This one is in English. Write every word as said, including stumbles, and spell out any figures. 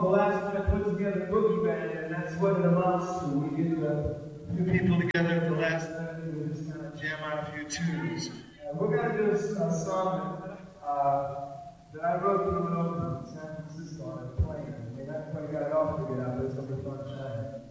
the last minute put together boogie band, and that's what it amounts to. We get the few people together at the last minute and we just kind of jam out a few tunes. Uh, we're going to do a, a song that, uh, that I wrote when I went over to San Francisco on a plane. I mean, I quite got it all figured out, but it's going to be fun trying.